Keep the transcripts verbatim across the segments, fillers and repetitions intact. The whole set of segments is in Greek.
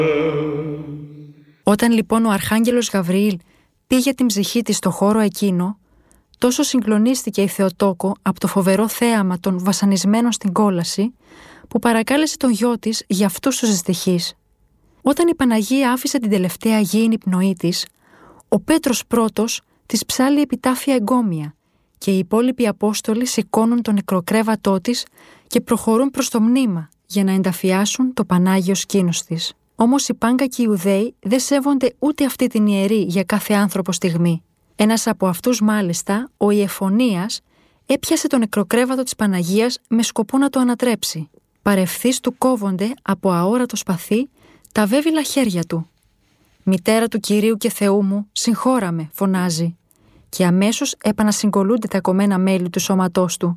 Όταν λοιπόν ο Αρχάγγελος Γαβριήλ πήγε την ψυχή της στο χώρο εκείνο, τόσο συγκλονίστηκε η Θεοτόκο από το φοβερό θέαμα των βασανισμένων στην κόλαση, που παρακάλεσε τον γιο της για αυτούς τους δυστυχείς. Όταν η Παναγία άφησε την τελευταία γήινη πνοή της, ο Πέτρος πρώτος της ψάλλει επιτάφια εγκόμια και οι υπόλοιποι Απόστολοι σηκώνουν τον νεκροκρέβατό της και προχωρούν προς το μνήμα για να ενταφιάσουν το Πανάγιο σκήνος της. Όμως οι πάγκακοι Ιουδαίοι δεν σέβονται ούτε αυτή την ιερή για κάθε άνθρωπο στιγμή. Ένας από αυτούς μάλιστα, ο Ιεφωνίας, έπιασε το νεκροκρέβατο της Παναγίας με σκοπό να το ανατρέψει. Παρευθείς του κόβονται από αόρατο σπαθί τα βέβυλα χέρια του. «Μητέρα του Κυρίου και Θεού μου, συγχώραμε», φωνάζει, και αμέσως επανασυγκολούνται τα κομμένα μέλη του σώματός του.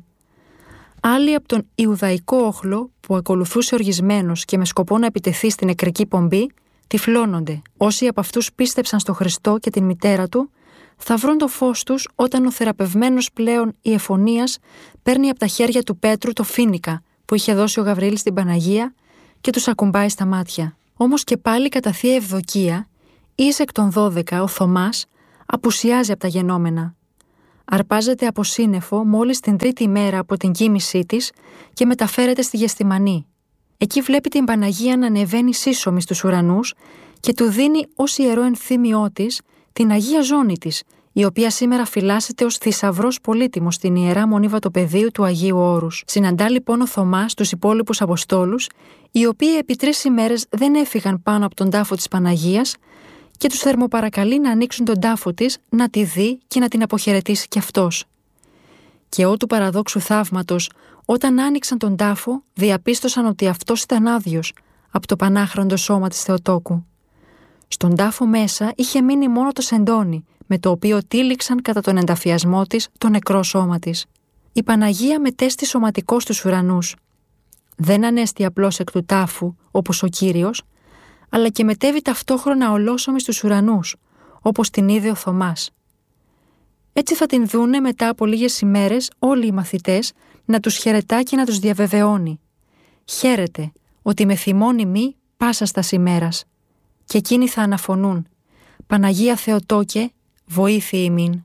Άλλοι από τον Ιουδαϊκό όχλο που ακολουθούσε οργισμένος και με σκοπό να επιτεθεί στην νεκρική πομπή, τυφλώνονται. Όσοι από αυτούς πίστεψαν στο Χριστό και την μητέρα του, θα βρουν το φως τους όταν ο θεραπευμένος πλέον Ιεφωνίας παίρνει από τα χέρια του Πέτρου το φοίνικα που είχε δώσει ο Γαβριήλ στην Παναγία και τους ακουμπάει στα μάτια. Όμως και πάλι κατά θεία ευδοκία, εις εκ των δώδεκα ο Θωμάς απουσιάζει από τα γενόμενα. Αρπάζεται από σύννεφο μόλις την τρίτη μέρα από την κοίμησή της και μεταφέρεται στη Γεστημανή. Εκεί βλέπει την Παναγία να ανεβαίνει σύσσωμη στους ουρανούς και του δίνει ως ιερό ενθύμιό της την Αγία Ζώνη της, η οποία σήμερα φυλάσσεται ως θησαυρός πολύτιμος στην Ιερά Μονή Βατοπεδίου του Αγίου Όρους. Συναντά λοιπόν ο Θωμάς τους υπόλοιπους Αποστόλους, οι οποίοι επί τρεις ημέρες δεν έφυγαν πάνω από τον τάφο της Παναγίας και τους θερμοπαρακαλεί να ανοίξουν τον τάφο της, να τη δει και να την αποχαιρετήσει κι αυτός. Και ό του παραδόξου θαύματος, όταν άνοιξαν τον τάφο, διαπίστωσαν ότι αυτός ήταν άδειος από το πανάχροντο σώμα της Θεοτόκου. Στον τάφο μέσα είχε μείνει μόνο το σεντόνι, με το οποίο τύλιξαν κατά τον ενταφιασμό της το νεκρό σώμα της. Η Παναγία μετέστη σωματικός στους ουρανούς. Δεν ανέστη απλώς εκ του τάφου, όπως ο Κύριος, αλλά και μετέβη ταυτόχρονα ολόσωμη στους ουρανούς, όπως την είδε ο Θωμάς. Έτσι θα την δούνε μετά από λίγες ημέρες όλοι οι μαθητές να τους χαιρετά και να τους διαβεβαιώνει. «Χαίρετε, ότι με θυμώνει μη πάσα στας ημέρας». Και εκείνοι θα αναφωνούν «Παναγία Θεοτόκε, βοήθη ημίν».